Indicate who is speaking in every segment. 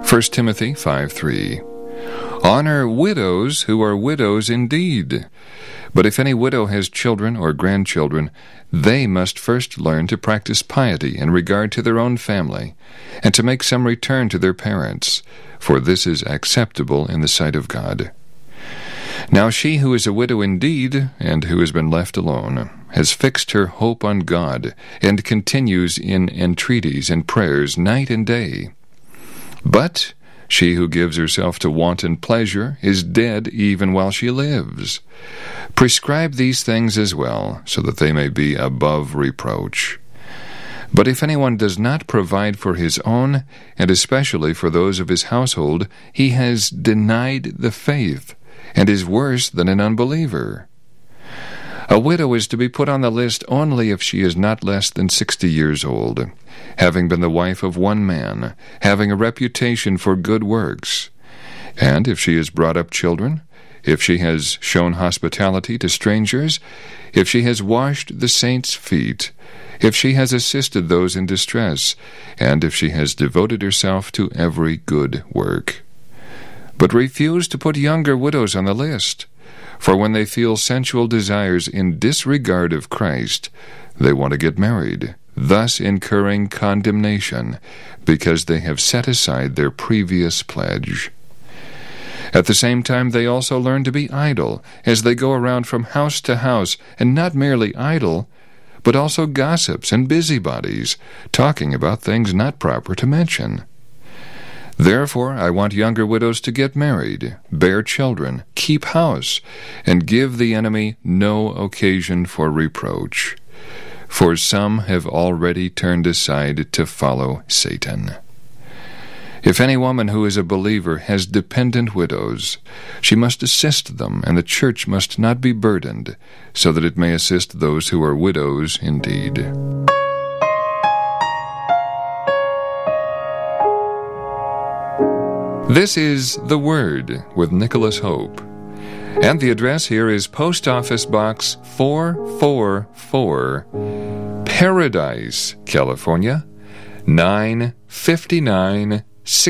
Speaker 1: 1 Timothy 5:3. Honor widows who are widows indeed. But if any widow has children or grandchildren, they must first learn to practice piety in regard to their own family, and to make some return to their parents, for this is acceptable in the sight of God. Now she who is a widow indeed, and who has been left alone, has fixed her hope on God, and continues in entreaties and prayers night and day. But she who gives herself to wanton pleasure is dead even while she lives. Prescribe these things as well, so that they may be above reproach. But if anyone does not provide for his own, and especially for those of his household, he has denied the faith, and is worse than an unbeliever. A widow is to be put on the list only if she is not less than 60 years old, having been the wife of one man, having a reputation for good works. And if she has brought up children, if she has shown hospitality to strangers, if she has washed the saints' feet, if she has assisted those in distress, and if she has devoted herself to every good work. But refuse to put younger widows on the list, for when they feel sensual desires in disregard of Christ, they want to get married, thus incurring condemnation, because they have set aside their previous pledge. At the same time, they also learn to be idle, as they go around from house to house, and not merely idle, but also gossips and busybodies, talking about things not proper to mention. Therefore, I want younger widows to get married, bear children, keep house, and give the enemy no occasion for reproach. For some have already turned aside to follow Satan. If any woman who is a believer has dependent widows, she must assist them, and the church must not be burdened, so that it may assist those who are widows indeed. This is The Word with Nicholas Hope. And the address here is Post Office Box 444, Paradise, California, 95969.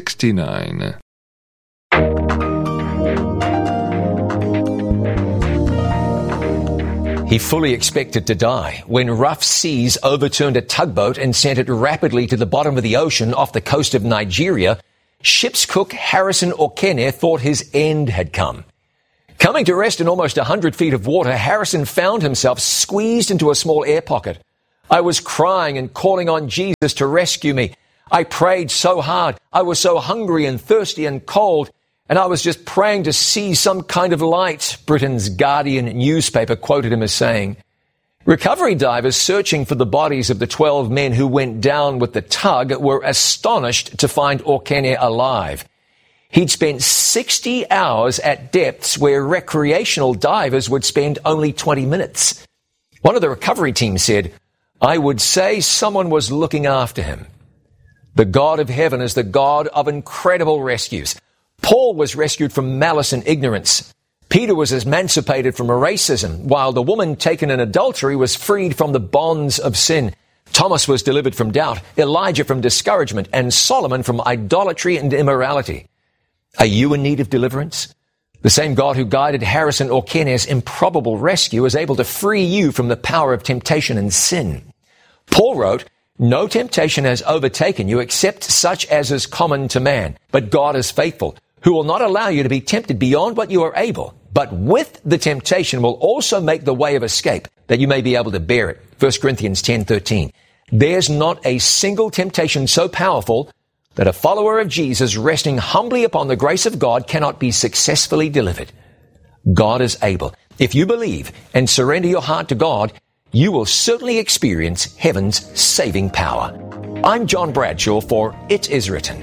Speaker 2: He fully expected to die when rough seas overturned a tugboat and sent it rapidly to the bottom of the ocean off the coast of Nigeria. Ship's cook Harrison Okene thought his end had come. Coming to rest in almost 100 feet of water, Harrison found himself squeezed into a small air pocket. I was crying and calling on Jesus to rescue me. I prayed so hard. I was so hungry and thirsty and cold, and I was just praying to see some kind of light, Britain's Guardian newspaper quoted him as saying. Recovery divers searching for the bodies of the 12 men who went down with the tug were astonished to find Okene alive. He'd spent 60 hours at depths where recreational divers would spend only 20 minutes. One of the recovery team said, I would say someone was looking after him. The God of heaven is the God of incredible rescues. Paul was rescued from malice and ignorance. Peter was emancipated from racism, while the woman taken in adultery was freed from the bonds of sin. Thomas was delivered from doubt, Elijah from discouragement, and Solomon from idolatry and immorality. Are you in need of deliverance? The same God who guided Harrison Okene's improbable rescue is able to free you from the power of temptation and sin. Paul wrote, no temptation has overtaken you except such as is common to man. But God is faithful, who will not allow you to be tempted beyond what you are able, but with the temptation will also make the way of escape, that you may be able to bear it. 1 Corinthians 10:13. There's not a single temptation so powerful that a follower of Jesus resting humbly upon the grace of God cannot be successfully delivered. God is able. If you believe and surrender your heart to God, you will certainly experience heaven's saving power. I'm John Bradshaw for It Is Written.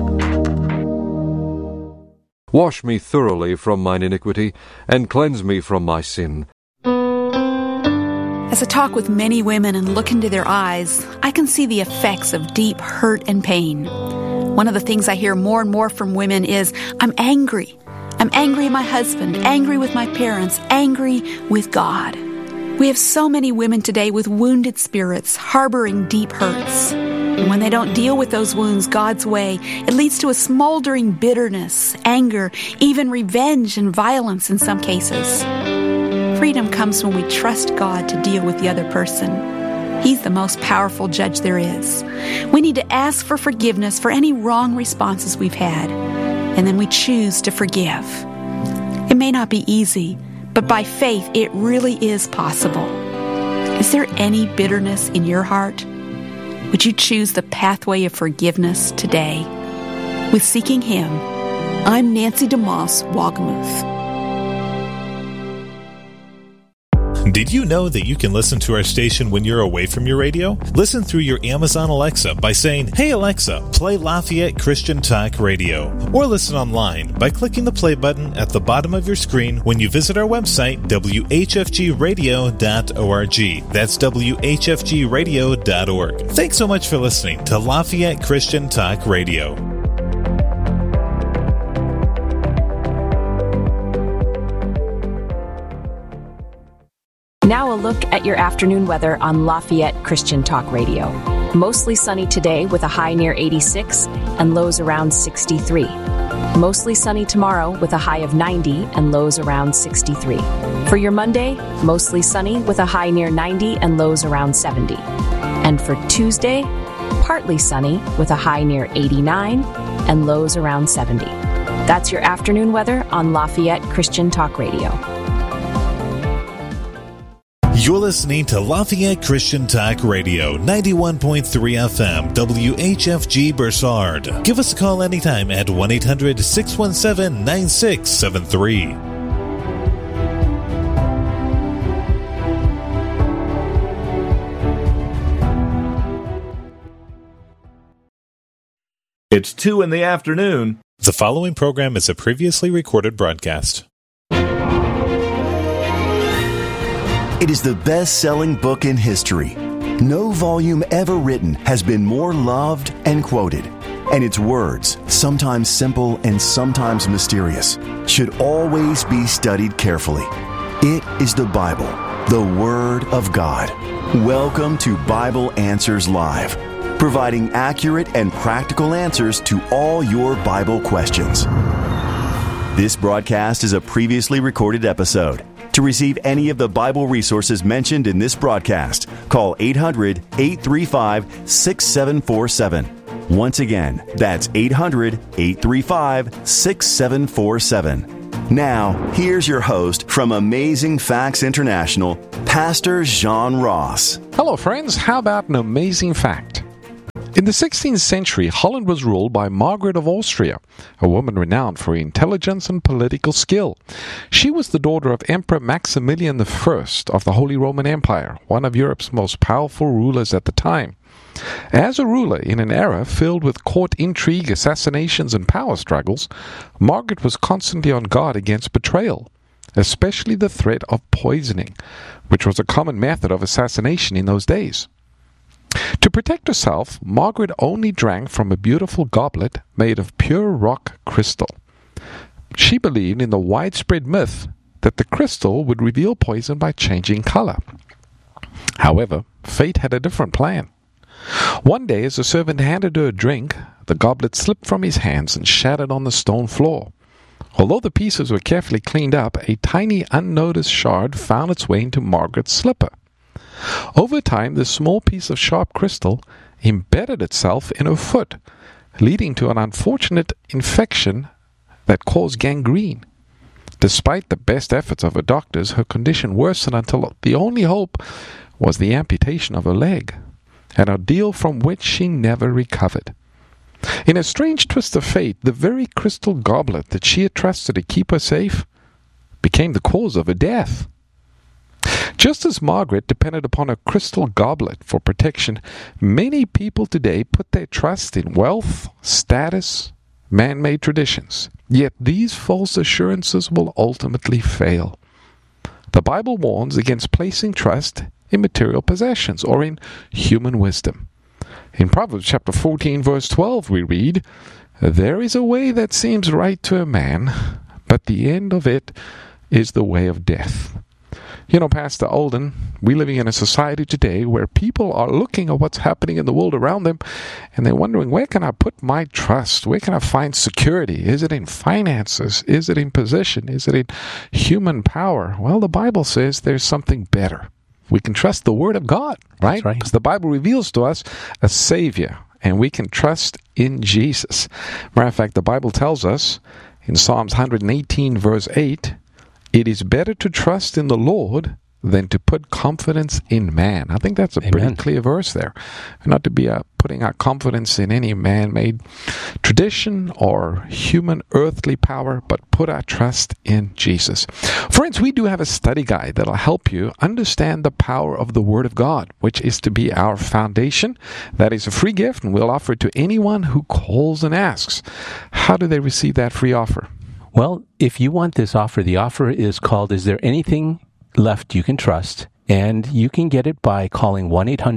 Speaker 3: Wash me thoroughly from mine iniquity, and cleanse me from my sin.
Speaker 4: As I talk with many women and look into their eyes, I can see the effects of deep hurt and pain. One of the things I hear more and more from women is, I'm angry. I'm angry at my husband, angry with my parents, angry with God. We have so many women today with wounded spirits, harboring deep hurts. And when they don't deal with those wounds God's way, it leads to a smoldering bitterness, anger, even revenge and violence in some cases. Freedom comes when we trust God to deal with the other person. He's the most powerful judge there is. We need to ask for forgiveness for any wrong responses we've had, and then we choose to forgive. It may not be easy, but by faith it really is possible. Is there any bitterness in your heart? Would you choose the pathway of forgiveness today? With Seeking Him, I'm Nancy DeMoss Wagamuth.
Speaker 5: Did you know that you can listen to our station when you're away from your radio? Listen through your Amazon Alexa by saying, "Hey Alexa, play Lafayette Christian Talk Radio." Or listen online by clicking the play button at the bottom of your screen when you visit our website, whfgradio.org. That's whfgradio.org. Thanks so much for listening to Lafayette Christian Talk Radio.
Speaker 6: Now a look at your afternoon weather on Lafayette Christian Talk Radio. Mostly sunny today with a high near 86 and lows around 63. Mostly sunny tomorrow with a high of 90 and lows around 63. For your Monday, mostly sunny with a high near 90 and lows around 70. And for Tuesday, partly sunny with a high near 89 and lows around 70. That's your afternoon weather on Lafayette Christian Talk Radio.
Speaker 5: You're listening to Lafayette Christian Talk Radio, 91.3 FM, WHFG Bursard. Give us a call anytime at 1-800-617-9673.
Speaker 7: It's 2 in the afternoon.
Speaker 5: The following program is a previously recorded broadcast.
Speaker 8: It is the best-selling book in history. No volume ever written has been more loved and quoted. And its words, sometimes simple and sometimes mysterious, should always be studied carefully. It is the Bible, the Word of God. Welcome to Bible Answers Live, providing accurate and practical answers to all your Bible questions. This broadcast is a previously recorded episode. To receive any of the Bible resources mentioned in this broadcast, call 800-835-6747. Once again, that's 800-835-6747. Now, here's your host from Amazing Facts International, Pastor John Ross.
Speaker 3: Hello, friends. How about an amazing fact? In the 16th century, Holland was ruled by Margaret of Austria, a woman renowned for intelligence and political skill. She was the daughter of Emperor Maximilian I of the Holy Roman Empire, one of Europe's most powerful rulers at the time. As a ruler in an era filled with court intrigue, assassinations, and power struggles, Margaret was constantly on guard against betrayal, especially the threat of poisoning, which was a common method of assassination in those days. To protect herself, Margaret only drank from a beautiful goblet made of pure rock crystal. She believed in the widespread myth that the crystal would reveal poison by changing color. However, fate had a different plan. One day, as a servant handed her a drink, the goblet slipped from his hands and shattered on the stone floor. Although the pieces were carefully cleaned up, a tiny unnoticed shard found its way into Margaret's slipper. Over time, this small piece of sharp crystal embedded itself in her foot, leading to an unfortunate infection that caused gangrene. Despite the best efforts of her doctors, her condition worsened until the only hope was the amputation of her leg, an ordeal from which she never recovered. In a strange twist of fate, the very crystal goblet that she had trusted to keep her safe became the cause of her death. Just as Margaret depended upon a crystal goblet for protection, many people today put their trust in wealth, status, man-made traditions. Yet these false assurances will ultimately fail. The Bible warns against placing trust in material possessions or in human wisdom. In Proverbs chapter 14, verse 12, we read, "There is a way that seems right to a man, but the end of it is the way of death." You know, Pastor Alden, we're living in a society today where people are looking at what's happening in the world around them, and they're wondering, where can I put my trust? Where can I find security? Is it in finances? Is it in position? Is it in human power? Well, the Bible says there's something better. We can trust the Word of God, right?
Speaker 9: That's right.
Speaker 3: Because the Bible reveals to us a Savior, and we can trust in Jesus. Matter of fact, the Bible tells us in Psalms 118, verse 8, it is better to trust in the Lord than to put confidence in man. I think that's a pretty clear verse there. Not to be putting our confidence in any man-made tradition or human earthly power, but put our trust in Jesus. Friends, we do have a study guide that'll help you understand the power of the Word of God, which is to be our foundation. That is a free gift, and we'll offer it to anyone who calls and asks. How do they receive that free offer?
Speaker 9: Well, if you want this offer, the offer is called Is There Anything Left You Can Trust? And you can get it by calling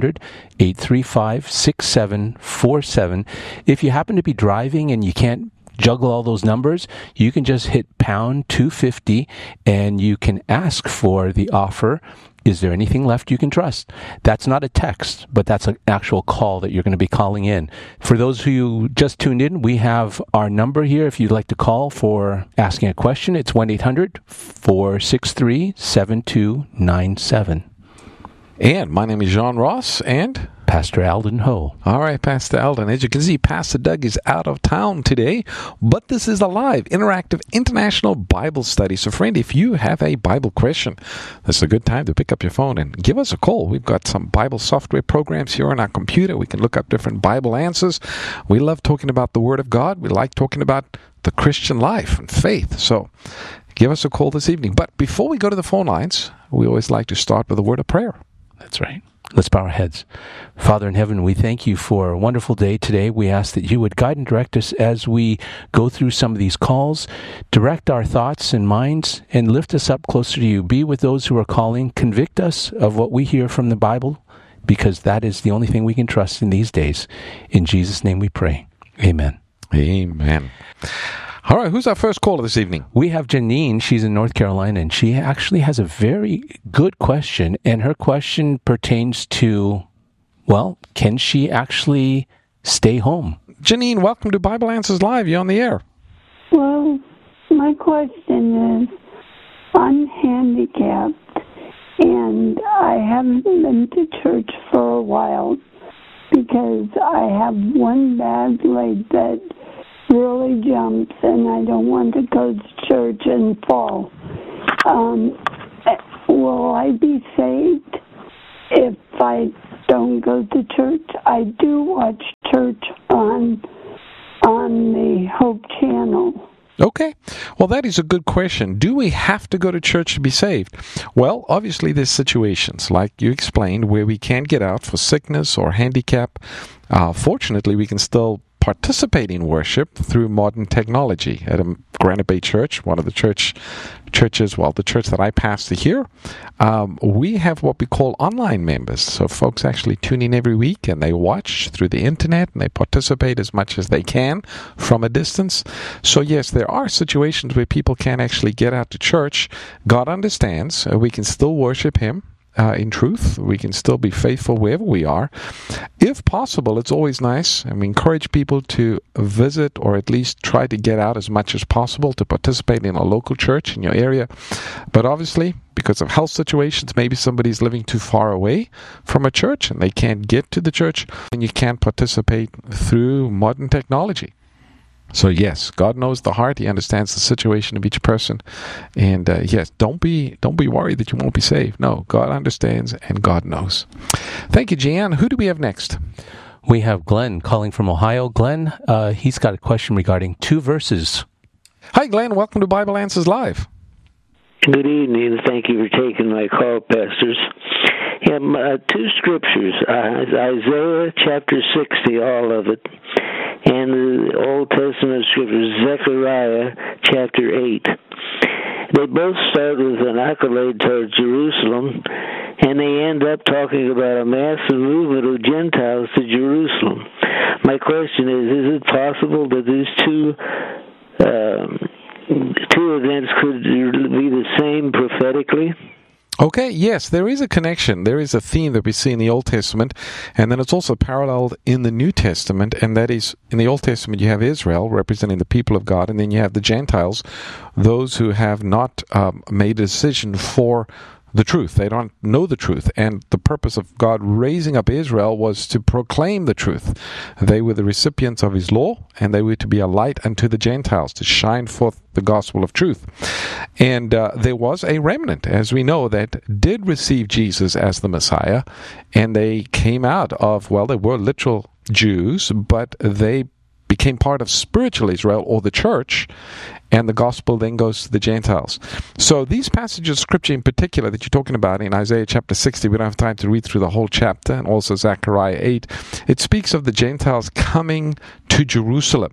Speaker 9: 1-800-835-6747. If you happen to be driving and you can't juggle all those numbers, you can just hit pound 250 and you can ask for the offer, Is there anything left you can trust? That's not a text, but that's an actual call that you're going to be calling in. For those who just tuned in, we have our number here. If you'd like to call for asking a question, it's 1-800-463-7297.
Speaker 3: And my name is John Ross, and
Speaker 9: Pastor Alden Ho.
Speaker 3: All right, Pastor Alden. As you can see, Pastor Doug is out of town today, but this is a live, interactive, international Bible study. So, friend, if you have a Bible question, this is a good time to pick up your phone and give us a call. We've got some Bible software programs here on our computer. We can look up different Bible answers. We love talking about the Word of God. We like talking about the Christian life and faith. So, give us a call this evening. But before we go to the phone lines, we always like to start with a word of prayer.
Speaker 9: That's right. Let's bow our heads. Father in heaven, we thank you for a wonderful day today. We ask that you would guide and direct us as we go through some of these calls. Direct our thoughts and minds and lift us up closer to you. Be with those who are calling. Convict us of what we hear from the Bible, because that is the only thing we can trust in these days. In Jesus' name we pray. Amen.
Speaker 3: Amen. All right, who's our first caller this evening?
Speaker 9: We have Janine. She's in North Carolina, and she actually has a very good question. And her question pertains to, well, can she actually stay home?
Speaker 3: Janine, welcome to Bible Answers Live. You're on the air.
Speaker 10: Well, my question is, I'm handicapped, and I haven't been to church for a while because I have one bad leg that really jumps, and I don't want to go to church and fall. Will I be saved if I don't go to church? I do watch church on the Hope Channel.
Speaker 3: Okay. Well, that is a good question. Do we have to go to church to be saved? Well, obviously there's situations, like you explained, where we can't get out for sickness or handicap. Fortunately, we can still participate in worship through modern technology. At a Granite Bay Church, one of the churches, the church that I pastor here, we have what we call online members. So folks actually tune in every week and they watch through the internet and they participate as much as they can from a distance. So yes, there are situations where people can't actually get out to church. God understands. We can still worship Him. In truth, we can still be faithful wherever we are. If possible, it's always nice, and we encourage people to visit or at least try to get out as much as possible to participate in a local church in your area. But obviously, because of health situations, maybe somebody's living too far away from a church and they can't get to the church, and you can't participate through modern technology. So yes, God knows the heart. He understands the situation of each person. And yes, don't be worried that you won't be saved. No, God understands and God knows. Thank you, Jan. Who do we have next?
Speaker 9: We have Glenn calling from Ohio. Glenn, he's got a question regarding 2 verses.
Speaker 3: Hi, Glenn. Welcome to Bible Answers Live.
Speaker 11: Good evening. Thank you for taking my call, pastors. Yeah, 2 scriptures, Isaiah chapter 60, all of it, and the Old Testament scriptures, Zechariah chapter 8. They both start with an accolade towards Jerusalem, and they end up talking about a massive movement of Gentiles to Jerusalem. My question is it possible that these two events could be the same prophetically?
Speaker 3: Okay, yes, there is a connection. There is a theme that we see in the Old Testament, and then it's also paralleled in the New Testament, and that is, in the Old Testament you have Israel representing the people of God, and then you have the Gentiles, those who have not made a decision for the truth. They don't know the truth. And the purpose of God raising up Israel was to proclaim the truth. They were the recipients of his law, and they were to be a light unto the Gentiles, to shine forth the gospel of truth. And there was a remnant, as we know, that did receive Jesus as the Messiah, and they came out of, well, they were literal Jews, but they became part of spiritual Israel, or the church, and the gospel then goes to the Gentiles. So these passages of Scripture in particular that you're talking about in Isaiah chapter 60, we don't have time to read through the whole chapter, and also Zechariah 8, it speaks of the Gentiles coming to Jerusalem.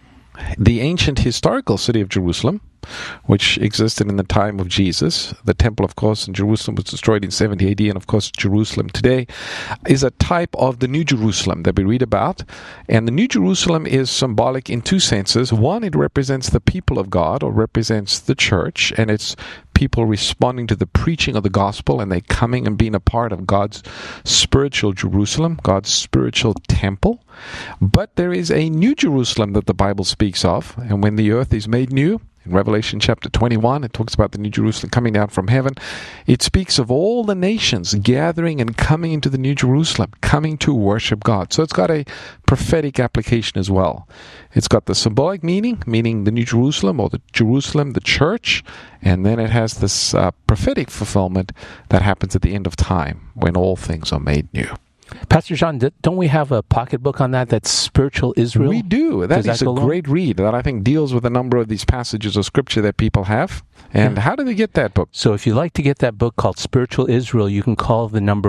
Speaker 3: The ancient historical city of Jerusalem, which existed in the time of Jesus. The temple, of course, in Jerusalem was destroyed in 70 AD, and of course Jerusalem today is a type of the New Jerusalem that we read about. And the New Jerusalem is symbolic in two senses. One, it represents the people of God, or represents the church, and it's people responding to the preaching of the gospel, and they coming and being a part of God's spiritual Jerusalem, God's spiritual temple. But there is a New Jerusalem that the Bible speaks of, and when the earth is made new, in Revelation chapter 21, it talks about the New Jerusalem coming down from heaven. It speaks of all the nations gathering and coming into the New Jerusalem, coming to worship God. So it's got a prophetic application as well. It's got the symbolic meaning, meaning the New Jerusalem, or the Jerusalem, the church, and then it has this prophetic fulfillment that happens at the end of time, when all things are made new.
Speaker 9: Pastor John, don't we have a pocketbook on that? That's Spiritual Israel?
Speaker 3: We do. That is a great read that I think deals with a number of these passages of Scripture that people have. And how do they get that book?
Speaker 9: So if you'd like to get that book called Spiritual Israel, you can call the number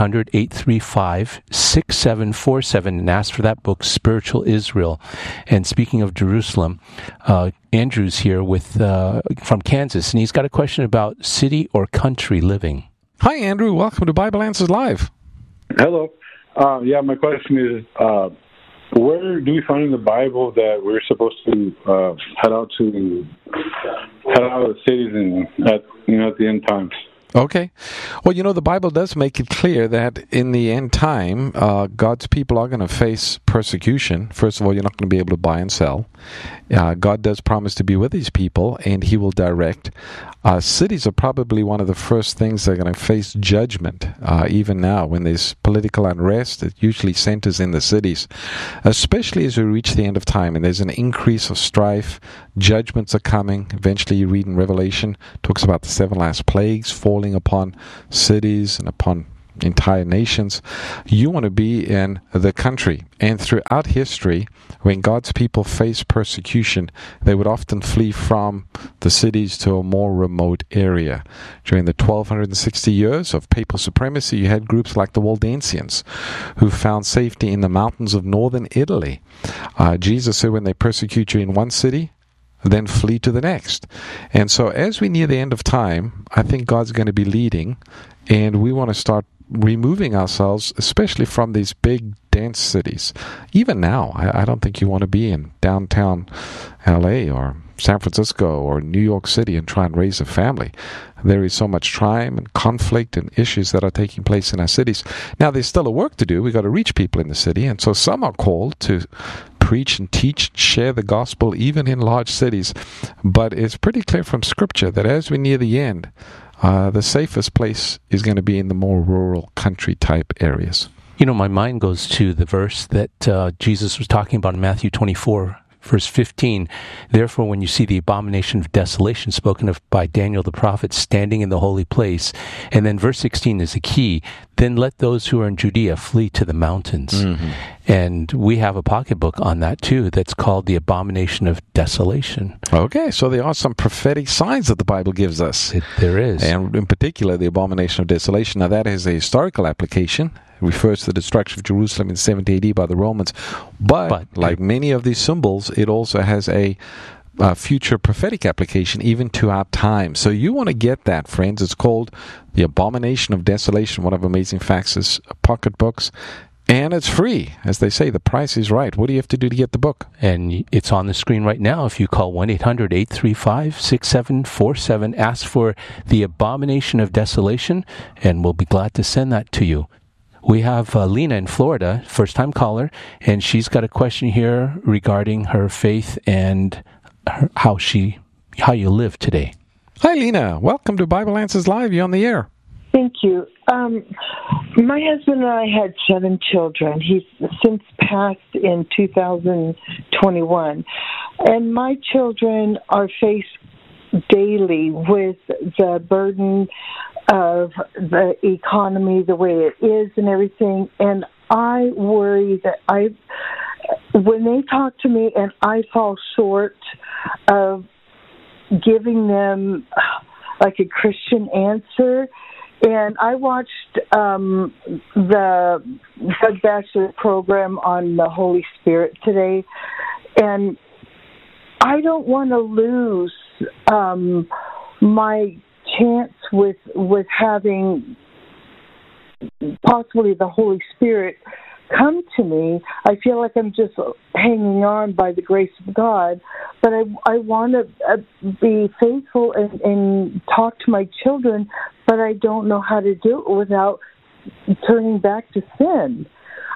Speaker 9: 1-800-835-6747 and ask for that book, Spiritual Israel. And speaking of Jerusalem, Andrew's here from Kansas, and he's got a question about city or country living.
Speaker 3: Hi, Andrew. Welcome to Bible Answers Live.
Speaker 12: Hello. My question is, where do we find in the Bible that we're supposed to head out of the cities and at the end times?
Speaker 3: Okay. Well, the Bible does make it clear that in the end time, God's people are going to face persecution. First of all, you're not going to be able to buy and sell. God does promise to be with these people, and he will direct. Cities are probably one of the first things they're going to face judgment. Even now, when there's political unrest, it usually centers in the cities, especially as we reach the end of time, and there's an increase of strife. Judgments are coming. Eventually, you read in Revelation, talks about the 7 last plagues falling upon cities and upon entire nations. You want to be in the country. And throughout history, when God's people face persecution, they would often flee from the cities to a more remote area. During the 1260 years of papal supremacy, you had groups like the Waldensians who found safety in the mountains of northern Italy. Jesus said, when they persecute you in one city, then flee to the next. And so as we near the end of time, I think God's going to be leading, and we want to start removing ourselves, especially from these big, dense cities. Even now, I don't think you want to be in downtown LA or San Francisco or New York City and try and raise a family. There is so much crime and conflict and issues that are taking place in our cities. Now, there's still a work to do. We've got to reach people in the city, and so some are called to preach and teach, share the gospel, even in large cities. But it's pretty clear from Scripture that as we near the end, the safest place is going to be in the more rural country type areas.
Speaker 9: My mind goes to the verse that Jesus was talking about in Matthew 24, verse 15. Therefore, when you see the abomination of desolation spoken of by Daniel the prophet standing in the holy place, and then verse 16 is the key, then let those who are in Judea flee to the mountains. Mm-hmm. And we have a pocketbook on that too that's called The Abomination of Desolation.
Speaker 3: Okay, so there are some prophetic signs that the Bible gives us.
Speaker 9: There is.
Speaker 3: And in particular, the Abomination of Desolation. Now that is a historical application. It refers to the destruction of Jerusalem in 70 AD by the Romans. But like many of these symbols, it also has a future prophetic application even to our time. So you want to get that, friends. It's called The Abomination of Desolation. One of Amazing Facts' pocketbooks. And it's free. As they say, the price is right. What do you have to do to get the book?
Speaker 9: And it's on the screen right now. If you call 1-800-835-6747, ask for The Abomination of Desolation, and we'll be glad to send that to you. We have Lena in Florida, first-time caller, and she's got a question here regarding her faith and how you live today.
Speaker 3: Hi, Lena. Welcome to Bible Answers Live. You're on the air.
Speaker 13: Thank you. My husband and I had 7 children. He's since passed in 2021. And my children are faced daily with the burden of the economy, the way it is and everything. And I worry that when they talk to me and I fall short of giving them like a Christian answer. And I watched the Doug Batchelor program on the Holy Spirit today, and I don't want to lose my chance with having possibly the Holy Spirit come to me. I feel like I'm just hanging on by the grace of God, but I want to be faithful and talk to my children, but I don't know how to do it without turning back to sin.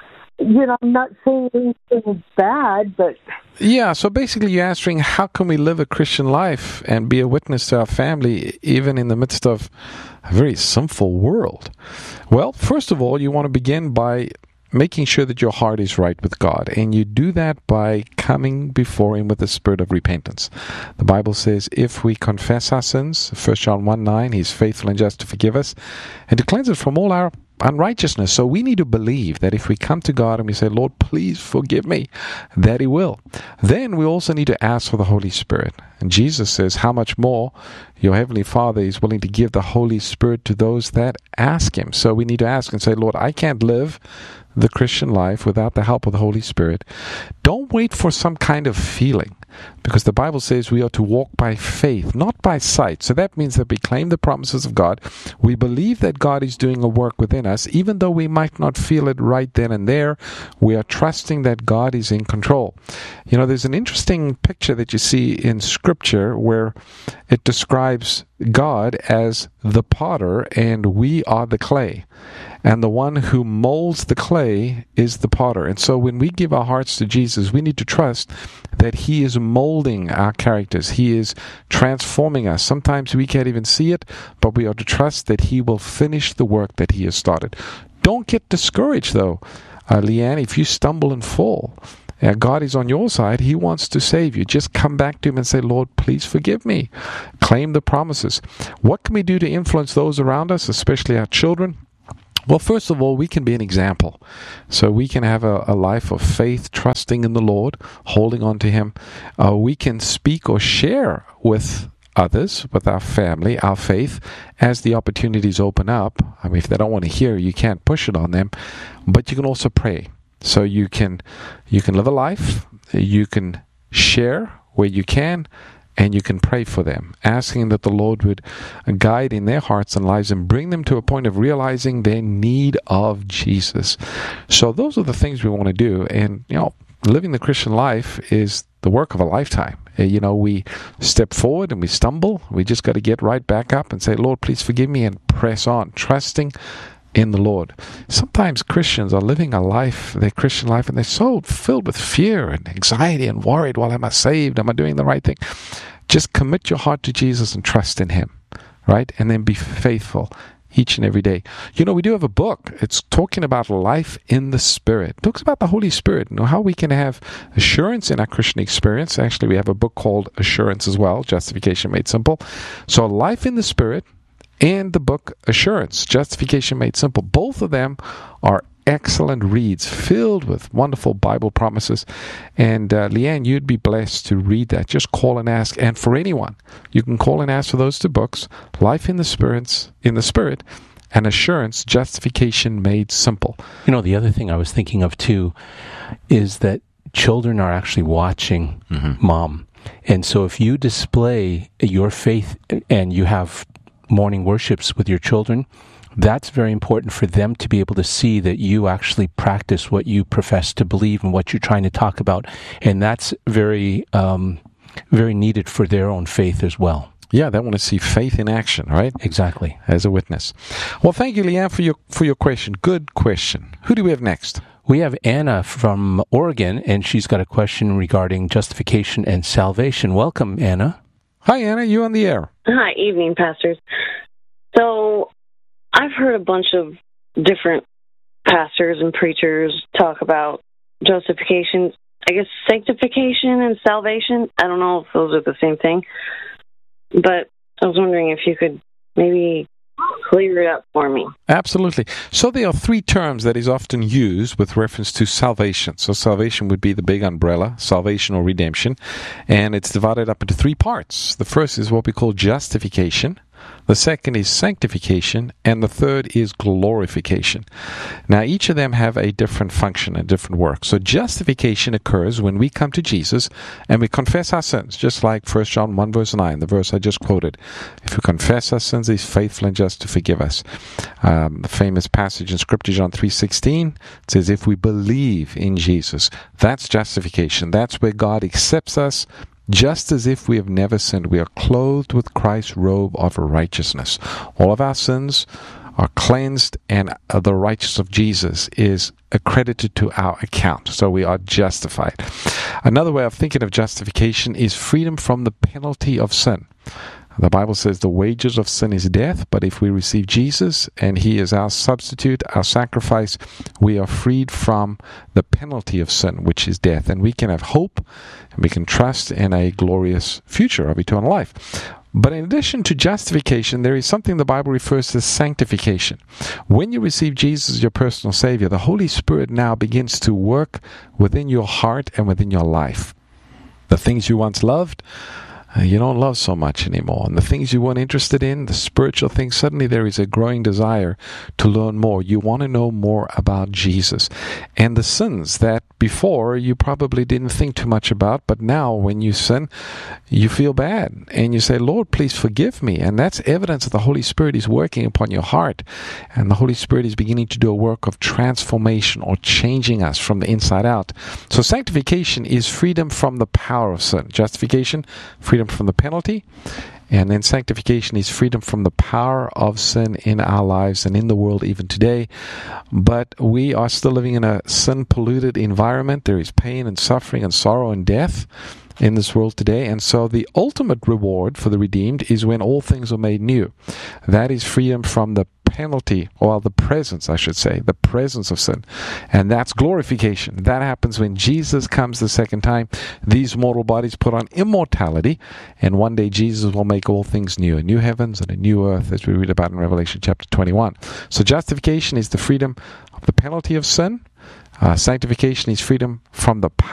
Speaker 13: You know, I'm not saying anything bad, but...
Speaker 3: Yeah, so basically you're answering, how can we live a Christian life and be a witness to our family even in the midst of a very sinful world? Well, first of all, you want to begin by making sure that your heart is right with God. And you do that by coming before Him with a spirit of repentance. The Bible says, if we confess our sins, 1 John 1:9, He's faithful and just to forgive us and to cleanse us from all our unrighteousness. So we need to believe that if we come to God and we say, Lord, please forgive me, that He will. Then we also need to ask for the Holy Spirit. And Jesus says, how much more your Heavenly Father is willing to give the Holy Spirit to those that ask Him. So we need to ask and say, Lord, I can't live the Christian life without the help of the Holy Spirit. Don't wait for some kind of feeling, because the Bible says we are to walk by faith, not by sight. So that means that we claim the promises of God. We believe that God is doing a work within us, even though we might not feel it right then and there. We are trusting that God is in control. You know, there's an interesting picture that you see in Scripture where it describes God as the potter and we are the clay. And the one who molds the clay is the potter. And so when we give our hearts to Jesus, we need to trust that He is molding our characters. He is transforming us. Sometimes we can't even see it, but we are to trust that He will finish the work that He has started. Don't get discouraged, though. Leanne, if you stumble and fall, God is on your side. He wants to save you. Just come back to Him and say, Lord, please forgive me. Claim the promises. What can we do to influence those around us, especially our children? Well, first of all, we can be an example. So we can have a life of faith, trusting in the Lord, holding on to Him. We can speak or share with others, with our family, our faith, as the opportunities open up. I mean, if they don't want to hear, you can't push it on them. But you can also pray. So you can live a life, you can share where you can, and you can pray for them, asking that the Lord would guide in their hearts and lives and bring them to a point of realizing their need of Jesus. So those are the things we want to do. And, you know, living the Christian life is the work of a lifetime. You know, we step forward and we stumble. We just got to get right back up and say, Lord, please forgive me, and press on, trusting in the Lord. Sometimes Christians are living a life, their Christian life, and they're so filled with fear and anxiety and worried, well, am I saved? Am I doing the right thing? Just commit your heart to Jesus and trust in Him, right? And then be faithful each and every day. You know, we do have a book. It's talking about life in the Spirit. It talks about the Holy Spirit, and how we can have assurance in our Christian experience. Actually, we have a book called Assurance as well, Justification Made Simple. So life in the Spirit and the book Assurance, Justification Made Simple. Both of them are excellent reads filled with wonderful Bible promises. And Leanne, you'd be blessed to read that. Just call and ask. And for anyone, you can call and ask for those 2 books, Life in the Spirit, and Assurance, Justification Made Simple.
Speaker 9: You know, the other thing I was thinking of too is that children are actually watching mom. And so if you display your faith and you have morning worships with your children, That's very important for them to be able to see that you actually practice what you profess to believe and what you're trying to talk about. And that's very, very needed for their own faith as well.
Speaker 3: Yeah, they want to see faith in action, right?
Speaker 9: Exactly.
Speaker 3: As a witness. Well, thank you, Leanne, for your question. Good question. Who do we have next?
Speaker 9: We have Anna from Oregon, and she's got a question regarding justification and salvation. Welcome, Anna.
Speaker 3: Hi, Anna. You on the air?
Speaker 14: Hi, evening, pastors. So I've heard a bunch of different pastors and preachers talk about justification, I guess sanctification and salvation. I don't know if those are the same thing, but I was wondering if you could maybe clear it up for me.
Speaker 3: Absolutely. So there are three terms that is often used with reference to salvation. So salvation would be the big umbrella, salvation or redemption, and it's divided up into three parts. The first is what we call justification. The second is sanctification, and the third is glorification. Now, each of them have a different function and different work. So justification occurs when we come to Jesus and we confess our sins, just like 1 John 1 verse 9, the verse I just quoted. If we confess our sins, He's faithful and just to forgive us. The famous passage in Scripture, John 3:16, says, if we believe in Jesus, that's justification. That's where God accepts us just as if we have never sinned. We are clothed with Christ's robe of righteousness. All of our sins are cleansed, and the righteousness of Jesus is accredited to our account. So we are justified. Another way of thinking of justification is freedom from the penalty of sin. The Bible says the wages of sin is death, but if we receive Jesus and He is our substitute, our sacrifice, we are freed from the penalty of sin, which is death. And we can have hope and we can trust in a glorious future of eternal life. But in addition to justification, there is something the Bible refers to as sanctification. When you receive Jesus as your personal Savior, the Holy Spirit now begins to work within your heart and within your life. The things you once loved, you don't love so much anymore. And the things you weren't interested in, the spiritual things, suddenly there is a growing desire to learn more. You want to know more about Jesus. And the sins that before you probably didn't think too much about, but now when you sin, you feel bad. And you say, Lord, please forgive me. And that's evidence that the Holy Spirit is working upon your heart. And the Holy Spirit is beginning to do a work of transformation or changing us from the inside out. So sanctification is freedom from the power of sin. Justification, freedom from the penalty, and then sanctification is freedom from the power of sin in our lives and in the world even today. But we are still living in a sin-polluted environment. There is pain and suffering and sorrow and death in this world today, and so the ultimate reward for the redeemed is when all things are made new. That is freedom from the penalty, or the presence, I should say, the presence of sin. And that's glorification. That happens when Jesus comes the second time. These mortal bodies put on immortality, and one day Jesus will make all things new, a new heavens and a new earth, as we read about in Revelation chapter 21. So justification is the freedom of the penalty of sin. Sanctification is freedom from the